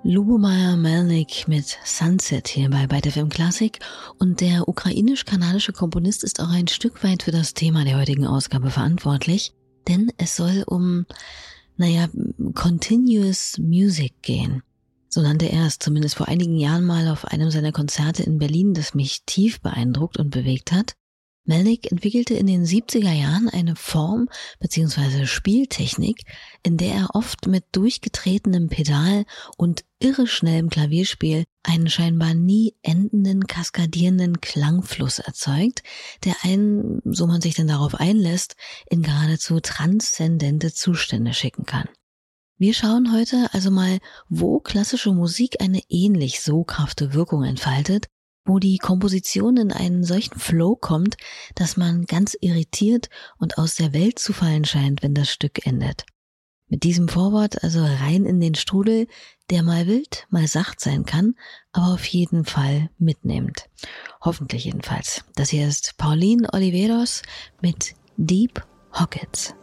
Lubomir Melnik mit Sunset hier bei Byte FM Classic, und der ukrainisch-kanadische Komponist ist auch ein Stück weit für das Thema der heutigen Ausgabe verantwortlich, denn es soll um, Continuous Music gehen. So nannte er es zumindest vor einigen Jahren mal auf einem seiner Konzerte in Berlin, das mich tief beeindruckt und bewegt hat. Melnik entwickelte in den 70er Jahren eine Form bzw. Spieltechnik, in der er oft mit durchgetretenem Pedal und irre schnellem Klavierspiel einen scheinbar nie endenden, kaskadierenden Klangfluss erzeugt, der einen, so man sich denn darauf einlässt, in geradezu transzendente Zustände schicken kann. Wir schauen heute also mal, wo klassische Musik eine ähnlich soghafte Wirkung entfaltet, wo die Komposition in einen solchen Flow kommt, dass man ganz irritiert und aus der Welt zu fallen scheint, wenn das Stück endet. Mit diesem Vorwort also rein in den Strudel, der mal wild, mal sacht sein kann, aber auf jeden Fall mitnimmt. Hoffentlich jedenfalls. Das hier ist Pauline Oliveros mit Deep Pockets.